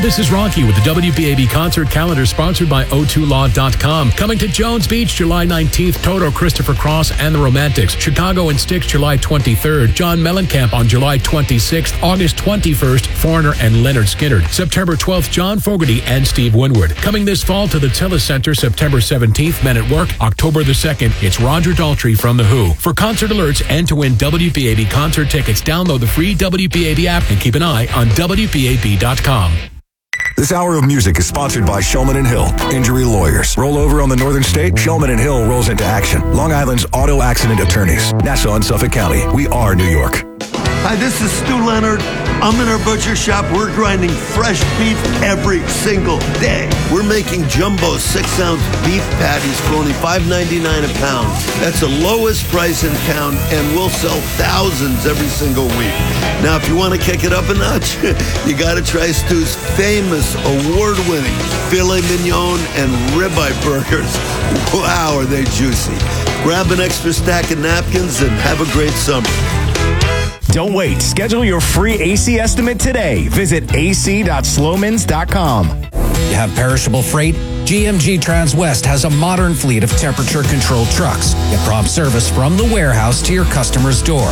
this is Rocky with the WBAB concert calendar sponsored by O2Law.com. Coming to Jones Beach, July 19th, Toto, Christopher Cross, and the Romantics. Chicago and Styx, July 23rd. John Mellencamp on July 26th. August 21st, Foreigner and Leonard Skinner. September 12th, John Fogerty and Steve Winwood. Coming this fall to the Tillis Center, September 17th, Men at Work. October the 2nd, it's Roger Daltrey from The Who. For concert alerts and to win WBAB concert tickets, download the free WBAB app and keep an eye on WBAB.com. This hour of music is sponsored by Shulman & Hill, injury lawyers. Roll over on the northern state, Shulman & Hill rolls into action. Long Island's auto accident attorneys. Nassau and Suffolk County, we are New York. Hi, this is Stu Leonard. I'm in our butcher shop. We're grinding fresh beef every single day. We're making jumbo 6-ounce beef patties for only $5.99 a pound. That's the lowest price in town, and we'll sell thousands every single week. Now, if you want to kick it up a notch, you got to try Stu's famous award-winning filet mignon and ribeye burgers. Wow, are they juicy. Grab an extra stack of napkins and have a great summer. Don't wait. Schedule your free AC estimate today. Visit ac.slomans.com. You have perishable freight? GMG Transwest has a modern fleet of temperature-controlled trucks. Get prompt service from the warehouse to your customer's door.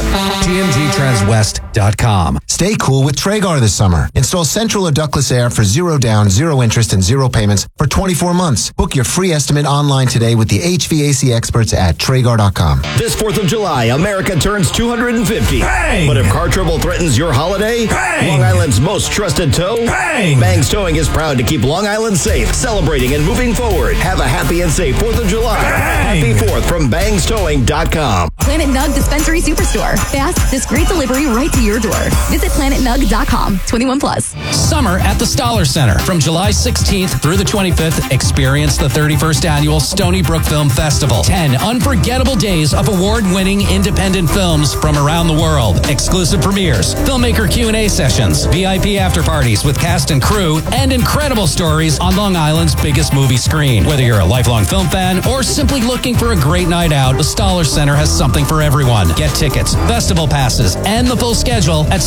GMGTranswest.com. Stay cool with Traegar this summer. Install central or ductless air for 0 down, 0 interest, and 0 payments for 24 months. Book your free estimate online today with the HVAC experts at Traegar.com. This 4th of July, America turns 250. Bang! But if car trouble threatens your holiday, Bang! Long Island's most trusted tow, Bang! Bangs Towing is proud to keep Long Island safe, celebrating and moving forward. Have a happy and safe 4th of July. Bang! Happy 4th from BangsTowing.com. Planet Nug Dispensary Superstore. Fast, discreet delivery right to your door. Visit PlanetNug.com. 21 plus. Summer at the Stoller Center. From July 16th through the 25th, experience the 31st annual Stony Brook Film Festival. 10 unforgettable days of award-winning independent films from around the world. Exclusive premieres, filmmaker Q&A sessions, VIP after parties with cast and crew, and incredible stories on Long Island's biggest movie screen. Whether you're a lifelong film fan or simply looking for a great night out, the Stoller Center has something for everyone. Get tickets, festival passes, and the full schedule at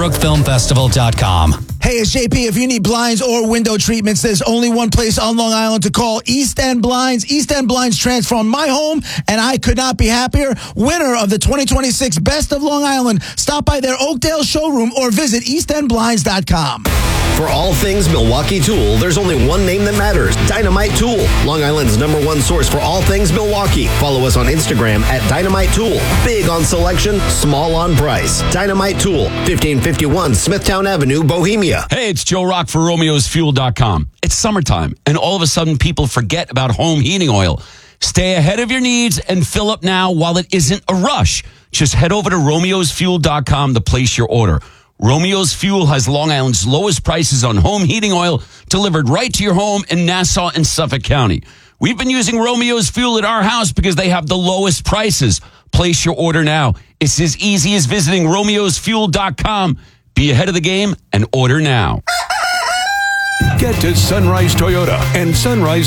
StonyBrookFilmFestival.com. Hey, it's JP. If you need blinds or window treatments, there's only one place on Long Island to call: East End Blinds. East End Blinds transformed my home, and I could not be happier. Winner of the 2026 Best of Long Island. Stop by their Oakdale showroom or visit EastEndBlinds.com. For all things Milwaukee Tool, there's only one name that matters: Dynamite Tool. Long Island's #1 source for all things Milwaukee. Follow us on Instagram at Dynamite Tool. Big on selection, small on price. Dynamite Tool, 1551 Smithtown Avenue, Bohemia. Hey, it's Joe Rock for Romeo'sFuel.com. It's summertime, and all of a sudden people forget about home heating oil. Stay ahead of your needs and fill up now while it isn't a rush. Just head over to Romeo'sFuel.com to place your order. Romeo's Fuel has Long Island's lowest prices on home heating oil delivered right to your home in Nassau and Suffolk County. We've been using Romeo's Fuel at our house because they have the lowest prices. Place your order now. It's as easy as visiting Romeo'sFuel.com. Be ahead of the game and order now. Get to Sunrise Toyota and Sunrise